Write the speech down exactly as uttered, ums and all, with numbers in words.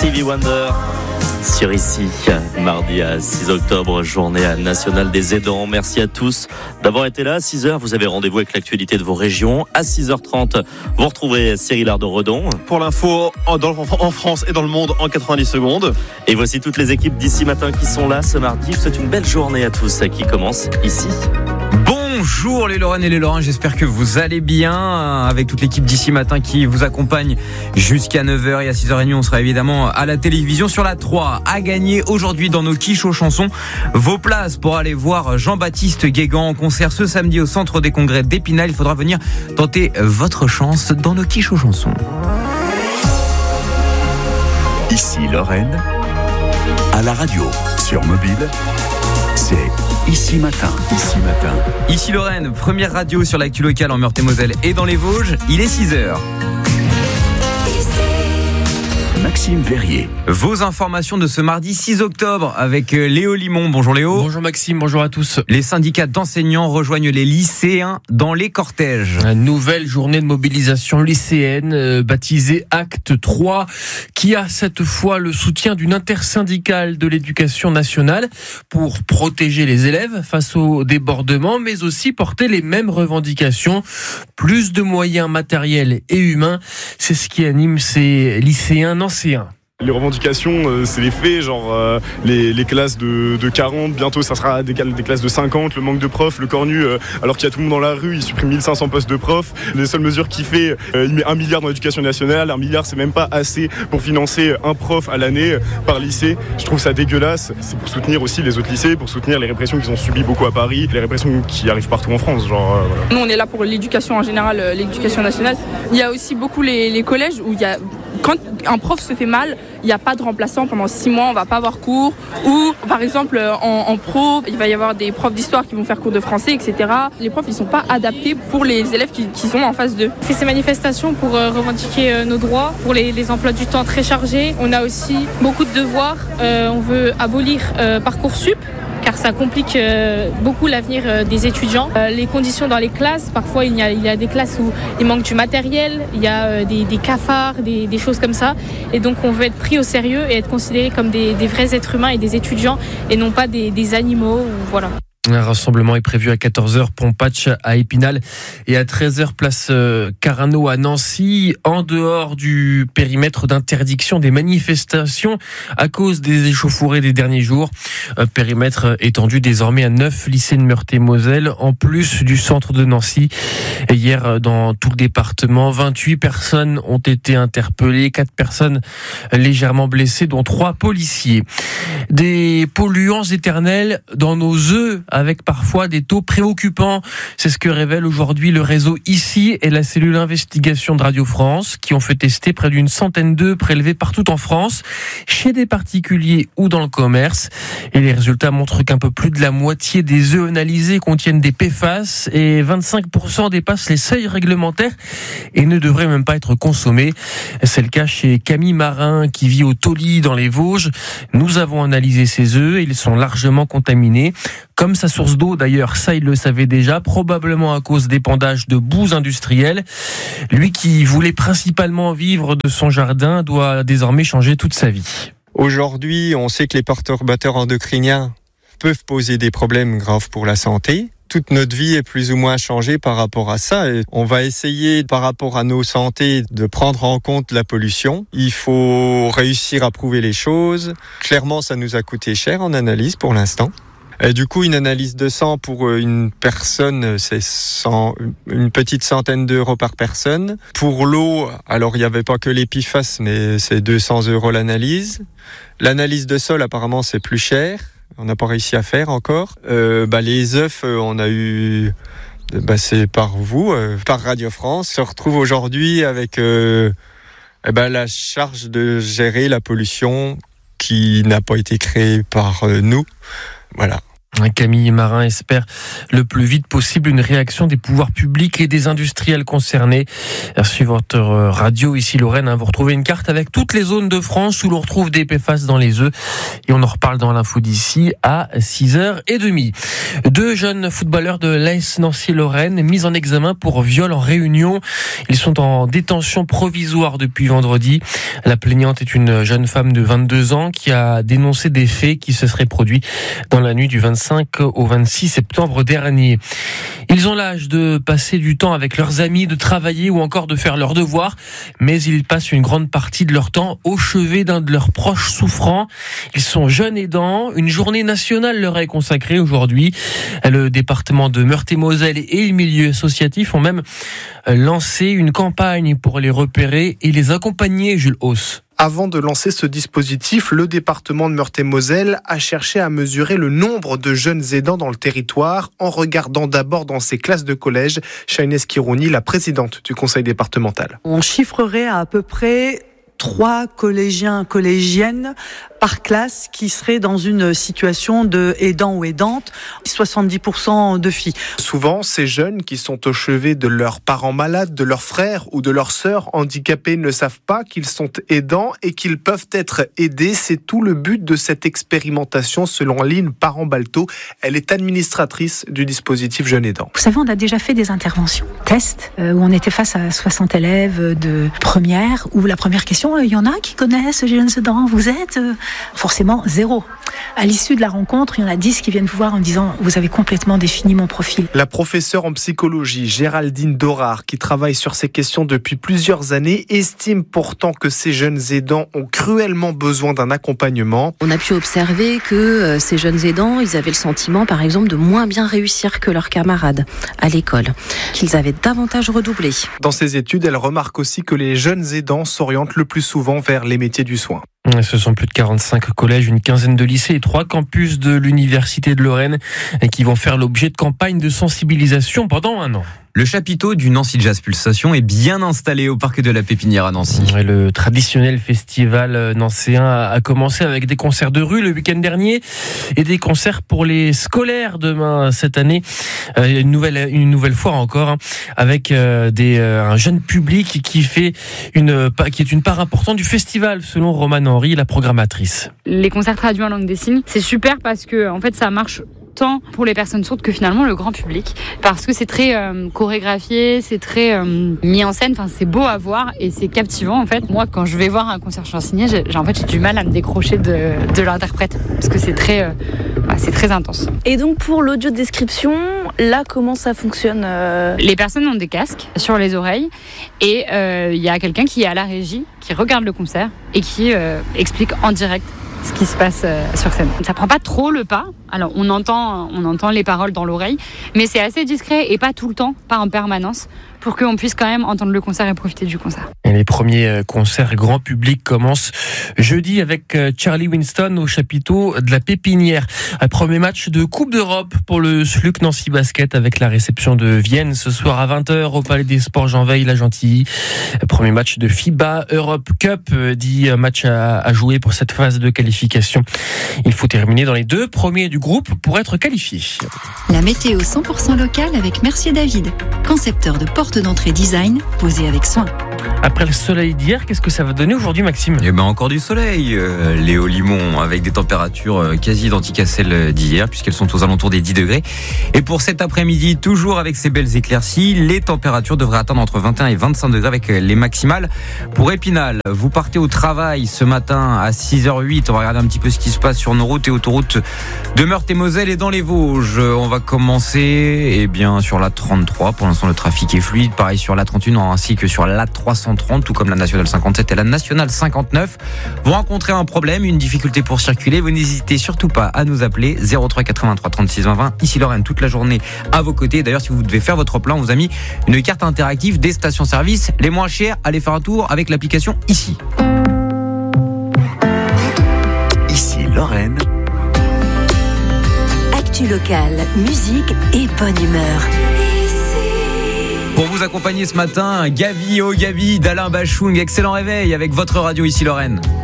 Stevie Wonder sur ici, mardi à six octobre, journée nationale des aidants. Merci à tous d'avoir été là. À six heures, vous avez rendez-vous avec l'actualité de vos régions. À six heures trente, vous retrouverez Cyril Ardon-Redon. Pour l'info, en, dans, en France et dans le monde, en quatre-vingt-dix secondes. Et voici toutes les équipes d'ici matin qui sont là ce mardi. Je vous souhaite une belle journée à tous qui commence ici. Bonjour les Lorraines et les Lorrains, j'espère que vous allez bien avec toute l'équipe d'ici matin qui vous accompagne jusqu'à neuf heures et à six heures trente on sera évidemment à la télévision sur la trois à gagner aujourd'hui dans nos quiches aux chansons vos places pour aller voir Jean-Baptiste Guégan en concert ce samedi au centre des congrès d'Épinal. Il faudra venir tenter votre chance dans nos quiches aux chansons. Ici Lorraine, à la radio, sur mobile, c'est Ici Matin, Ici Matin. Ici Lorraine, première radio sur l'actu locale en Meurthe-et-Moselle et dans les Vosges, il est six heures. Maxime Verrier. Vos informations de ce mardi six octobre avec Léo Limon. Bonjour Léo. Bonjour Maxime, bonjour à tous. Les syndicats d'enseignants rejoignent les lycéens dans les cortèges. Une nouvelle journée de mobilisation lycéenne euh, baptisée Acte trois qui a cette fois le soutien d'une intersyndicale de l'éducation nationale pour protéger les élèves face au débordement mais aussi porter les mêmes revendications. Plus de moyens matériels et humains, c'est ce qui anime ces lycéens nancéens. Les revendications, euh, c'est les faits, genre euh, les, les classes de, de quarante, bientôt ça sera des, des classes de cinquante, le manque de profs, le cornu, euh, alors qu'il y a tout le monde dans la rue, il supprime mille cinq cents postes de profs. Les seules mesures qu'il fait, euh, il met un milliard dans l'éducation nationale, un milliard c'est même pas assez pour financer un prof à l'année euh, par lycée. Je trouve ça dégueulasse, c'est pour soutenir aussi les autres lycées, pour soutenir les répressions qu'ils ont subies beaucoup à Paris, les répressions qui arrivent partout en France. Genre, euh, voilà. Nous on est là pour l'éducation en général, euh, l'éducation nationale. Il y a aussi beaucoup les, les collèges où il y a... Quand un prof se fait mal, il n'y a pas de remplaçant pendant six mois, on ne va pas avoir cours. Ou par exemple en, en pro, il va y avoir des profs d'histoire qui vont faire cours de français, et cetera. Les profs, ils ne sont pas adaptés pour les élèves qui, qui sont en face d'eux. On fait ces manifestations pour euh, revendiquer euh, nos droits, pour les, les emplois du temps très chargés. On a aussi beaucoup de devoirs. Euh, on veut abolir euh, Parcoursup, car ça complique euh, beaucoup l'avenir euh, des étudiants. Euh, les conditions dans les classes, parfois il y a, il y a des classes où il manque du matériel, il y a euh, des, des cafards, des, des choses comme ça. Et donc on veut être pris au sérieux et être considérés comme des, des vrais êtres humains et des étudiants et non pas des, des animaux. Ou, voilà. Un rassemblement est prévu à quatorze heures, Pompatch à Épinal et à treize heures, place Carnot à Nancy, en dehors du périmètre d'interdiction des manifestations à cause des échauffourées des derniers jours. Un périmètre étendu désormais à neuf lycées de Meurthe-et-Moselle, en plus du centre de Nancy. Et hier, dans tout le département, vingt-huit personnes ont été interpellées, quatre personnes légèrement blessées, dont trois policiers. Des polluants éternels dans nos œufs, avec parfois des taux préoccupants. C'est ce que révèle aujourd'hui le réseau Ici et la cellule investigation de Radio France, qui ont fait tester près d'une centaine d'œufs prélevés partout en France, chez des particuliers ou dans le commerce. Et les résultats montrent qu'un peu plus de la moitié des œufs analysés contiennent des P F A S et vingt-cinq pour cent dépassent les seuils réglementaires et ne devraient même pas être consommés. C'est le cas chez Camille Marin, qui vit au Tauly dans les Vosges. Nous avons analysé ces œufs et ils sont largement contaminés. Comme sa source d'eau d'ailleurs, ça il le savait déjà, probablement à cause d'épandage de boues industrielles. Lui qui voulait principalement vivre de son jardin doit désormais changer toute sa vie. Aujourd'hui, on sait que les perturbateurs endocriniens peuvent poser des problèmes graves pour la santé. Toute notre vie est plus ou moins changée par rapport à ça. Et on va essayer, par rapport à nos santé, de prendre en compte la pollution. Il faut réussir à prouver les choses. Clairement, ça nous a coûté cher en analyse pour l'instant. Et du coup, une analyse de sang pour une personne, c'est cent, une petite centaine d'euros par personne. Pour l'eau, alors il n'y avait pas que les P F A S, mais c'est deux cents euros l'analyse. L'analyse de sol, apparemment, c'est plus cher. On n'a pas réussi à faire encore. Euh, bah, les œufs, on a eu... Bah, c'est par vous, euh, par Radio France. On se retrouve aujourd'hui avec euh, eh ben, la charge de gérer la pollution qui n'a pas été créée par euh, nous. Voilà. Camille Marin espère le plus vite possible une réaction des pouvoirs publics et des industriels concernés. Sur votre radio ici Lorraine, vous retrouvez une carte avec toutes les zones de France où l'on retrouve des P F A S dans les œufs, et on en reparle dans l'info d'ici à six heures trente. Deux jeunes footballeurs de l'A S Nancy-Lorraine mis en examen pour viol en réunion. Ils sont en détention provisoire depuis vendredi. La plaignante est une jeune femme de vingt-deux ans qui a dénoncé des faits qui se seraient produits dans la nuit du vingt-cinq au vingt-six septembre dernier. Ils ont l'âge de passer du temps avec leurs amis, de travailler ou encore de faire leurs devoirs, mais ils passent une grande partie de leur temps au chevet d'un de leurs proches souffrants. Ils sont jeunes aidants. Une journée nationale leur est consacrée aujourd'hui. Le département de Meurthe-et-Moselle et le milieu associatif ont même lancé une campagne pour les repérer et les accompagner, Jules Hauss. Avant de lancer ce dispositif, le département de Meurthe-et-Moselle a cherché à mesurer le nombre de jeunes aidants dans le territoire en regardant d'abord dans ses classes de collège. Shainès Kirouni, la présidente du conseil départemental. On chiffrerait à à peu près trois collégiens, collégiennes par classe qui seraient dans une situation de aidant ou aidante, soixante-dix pour cent de filles. Souvent, ces jeunes qui sont au chevet de leurs parents malades, de leurs frères ou de leurs sœurs handicapés ne savent pas qu'ils sont aidants et qu'ils peuvent être aidés. C'est tout le but de cette expérimentation selon Lynn Parent-Balto. Elle est administratrice du dispositif Jeunes Aidants. Vous savez, on a déjà fait des interventions, tests, euh, où on était face à soixante élèves de première, où la première question, il y en a qui connaissent Jeunes Aidants, vous êtes euh, forcément zéro. À l'issue de la rencontre, il y en a dix qui viennent vous voir en disant « Vous avez complètement défini mon profil ». La professeure en psychologie, Géraldine Dorard, qui travaille sur ces questions depuis plusieurs années, estime pourtant que ces jeunes aidants ont cruellement besoin d'un accompagnement. On a pu observer que euh, ces jeunes aidants, ils avaient le sentiment, par exemple, de moins bien réussir que leurs camarades à l'école, qu'ils avaient davantage redoublé. Dans ces études, elle remarque aussi que les jeunes aidants s'orientent le plus souvent vers les métiers du soin. Ce sont plus de quarante-cinq collèges, une quinzaine de lycées et trois campus de l'Université de Lorraine qui vont faire l'objet de campagnes de sensibilisation pendant un an. Le chapiteau du Nancy Jazz Pulsation est bien installé au parc de la Pépinière à Nancy. Le traditionnel festival nancéen a commencé avec des concerts de rue le week-end dernier et des concerts pour les scolaires demain cette année. Une nouvelle, une nouvelle fois encore, hein, avec des, un jeune public qui fait une, qui est une part importante du festival, selon Romane Henry, la programmatrice. Les concerts traduits en langue des signes, c'est super parce que en fait ça marche tant pour les personnes sourdes que finalement le grand public, parce que c'est très euh, chorégraphié, c'est très euh, mis en scène, enfin c'est beau à voir et c'est captivant en fait. Moi quand je vais voir un concert chansonnier, j'ai, j'ai en fait j'ai du mal à me décrocher de, de l'interprète parce que c'est très euh, bah, c'est très intense. Et donc pour l'audio description, là comment ça fonctionne euh... Les personnes ont des casques sur les oreilles et il euh, y a quelqu'un qui est à la régie, qui regarde le concert et qui euh, explique en direct ce qui se passe sur scène. Ça prend pas trop le pas. Alors on entend, on entend les paroles dans l'oreille, mais c'est assez discret et pas tout le temps, pas en permanence, pour qu'on puisse quand même entendre le concert et profiter du concert. Et les premiers concerts grand public commencent jeudi avec Charlie Winston au chapiteau de la Pépinière. Un premier match de Coupe d'Europe pour le S L U C Nancy Basket avec la réception de Vienne ce soir à vingt heures au Palais des Sports Jean-Veil la Gentilly. Premier match de FIBA Europe Cup, dit match à, à jouer pour cette phase de qualification. Il faut terminer dans les deux premiers du groupe pour être qualifié. La météo cent pour cent locale avec Mercier David, concepteur de portes d'entrée design posées avec soin. Après le soleil d'hier, qu'est-ce que ça va donner aujourd'hui, Maxime ? Eh ben encore du soleil, euh, Léo Limon, avec des températures euh, quasi identiques à celles d'hier, puisqu'elles sont aux alentours des dix degrés. Et pour cet après-midi, toujours avec ces belles éclaircies, les températures devraient atteindre entre vingt et un et vingt-cinq degrés avec les maximales. Pour Épinal, vous partez au travail ce matin à six heures huit. On va regarder un petit peu ce qui se passe sur nos routes et autoroutes de Meurthe-et-Moselle et dans les Vosges. On va commencer eh bien, sur la trente-trois. Pour l'instant, le trafic est fluide. Pareil sur la trente et un ainsi que sur la trois cent trente, tout comme la nationale cinquante-sept et la nationale cinquante-neuf. Vous rencontrez un problème, une difficulté pour circuler, vous n'hésitez surtout pas à nous appeler zéro trois quatre-vingt-trois trente-six vingt vingt. Ici Lorraine, toute la journée à vos côtés. D'ailleurs, si vous devez faire votre plein, on vous a mis une carte interactive des stations-service les moins chères. Allez faire un tour avec l'application Ici. Ici Lorraine. Actu locale, musique et bonne humeur. Pour vous accompagner ce matin, Gavi, oh Gavi, d'Alain Bachung. Excellent réveil avec votre radio Ici Lorraine.